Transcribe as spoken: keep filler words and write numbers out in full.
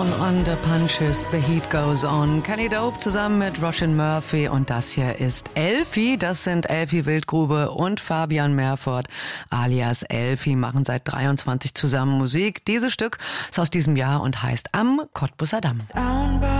Down Under Punches, The Heat Goes On. Kenny Dope zusammen mit Roisin Murphy und das hier ist Elfi. Das sind Elfi Wildgrube und Fabian Merford alias Elfi, machen seit dreiundzwanzig zusammen Musik. Dieses Stück ist aus diesem Jahr und heißt Am Cottbuser Damm.